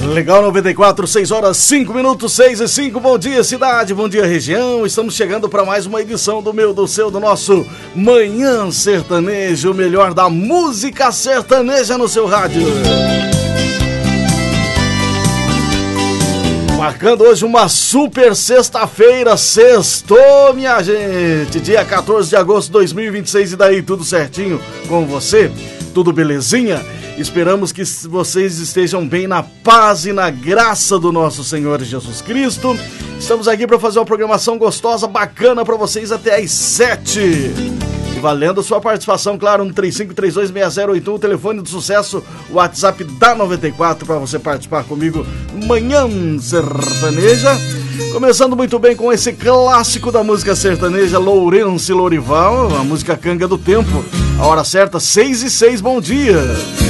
Legal 94, 6 horas 5 minutos, 6 e 5. Bom dia, cidade, bom dia, região. Estamos chegando para mais uma edição do meu, do seu, do nosso Manhã Sertanejo, o melhor da música sertaneja no seu rádio. Marcando hoje uma super sexta-feira, sextou, minha gente. Dia 14 de agosto de 2026, e daí, tudo certinho com você? Tudo belezinha? Esperamos que vocês estejam bem na paz e na graça do nosso Senhor Jesus Cristo. Estamos aqui para fazer uma programação gostosa, bacana para vocês até às 7. E valendo a sua participação, claro, no 35326081, o telefone do sucesso, o WhatsApp da 94 para você participar comigo. Manhã Sertaneja. Começando muito bem com esse clássico da música sertaneja, Lourenço e Lourival, a música Canga do Tempo. A hora certa, 6 e 6, bom dia.